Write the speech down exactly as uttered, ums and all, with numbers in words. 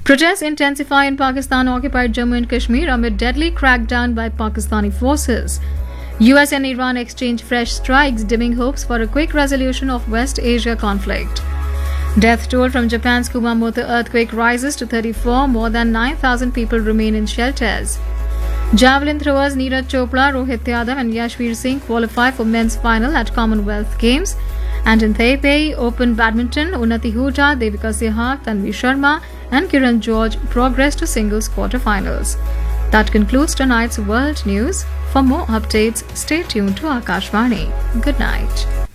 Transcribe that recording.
Protests intensify in Pakistan-occupied Jammu and Kashmir amid deadly crackdown by Pakistani forces. U S and Iran exchange fresh strikes, dimming hopes for a quick resolution of West Asia conflict. Death toll from Japan's Kumamoto earthquake rises to thirty-four. More than nine thousand people remain in shelters. Javelin throwers Neeraj Chopra, Rohit Yadav and Yashveer Singh qualify for men's final at Commonwealth Games. And in Taipei Open Badminton, Unnati Hooda, Devika Sehwag, Tanvi Sharma and Kiran George progress to singles quarterfinals. That concludes tonight's World News. For more updates, stay tuned to Akashvani. Good night.